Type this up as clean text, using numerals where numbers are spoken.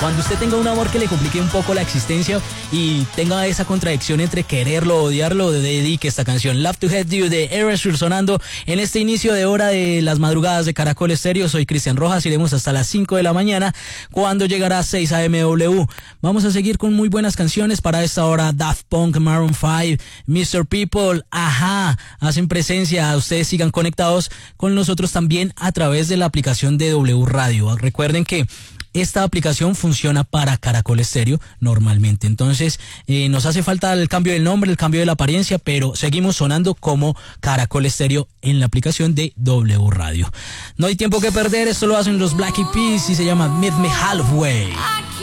Cuando usted tenga un amor que le complique un poco la existencia y tenga esa contradicción entre quererlo o odiarlo, dedique esta canción Love to Hate You de Erasure sonando en este inicio de hora de las madrugadas de Caracol Estéreo. Soy Cristian Rojas, iremos hasta las 5 de la mañana cuando llegará 6 AMW. Vamos a seguir con muy buenas canciones para esta hora. Daft Punk, Maroon 5, Mr. People, Ajá, hacen presencia. Ustedes sigan conectados con nosotros también a través de la aplicación de W Radio. Recuerden que esta aplicación funciona para Caracol Estéreo normalmente. Entonces, nos hace falta el cambio del nombre, el cambio de la apariencia, pero seguimos sonando como Caracol Estéreo en la aplicación de W Radio. No hay tiempo que perder, esto lo hacen los Black Eyed Peas y se llama Meet Me Halfway.